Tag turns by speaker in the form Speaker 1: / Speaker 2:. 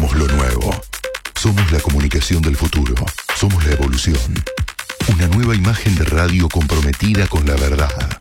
Speaker 1: Somos lo nuevo. Somos la comunicación del futuro. Somos la evolución. Una nueva imagen de radio comprometida con la verdad.